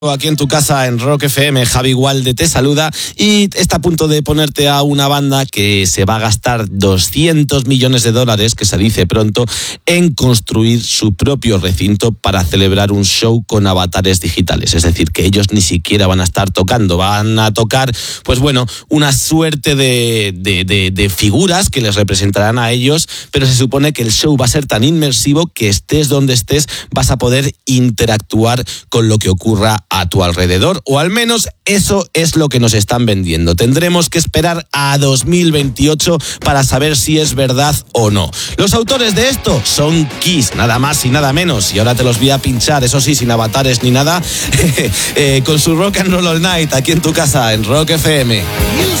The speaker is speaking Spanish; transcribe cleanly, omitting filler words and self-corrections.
Aquí en tu casa en Rock FM, Javi Gualde te saluda y está a punto de ponerte a una banda que se va a gastar $200 millones, que se dice pronto, en construir su propio recinto para celebrar un show con avatares digitales. Es decir, que ellos ni siquiera van a estar tocando, van a tocar, pues bueno, una suerte de figuras que les representarán a ellos, pero se supone que el show va a ser tan inmersivo que estés donde estés, vas a poder interactuar con lo que ocurra a tu alrededor, o al menos eso es lo que nos están vendiendo. Tendremos que esperar a 2028 para saber si es verdad o no. Los autores de esto son Kiss, nada más y nada menos, y ahora te los voy a pinchar, eso sí, sin avatares ni nada, con su Rock and Roll All Night, aquí en tu casa, en Rock FM.